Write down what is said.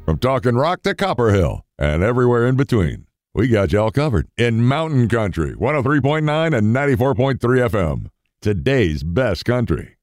From talking rock to Copper Hill and everywhere in between, we got y'all covered in Mountain Country 103.9 and 94.3 FM. Today's best country.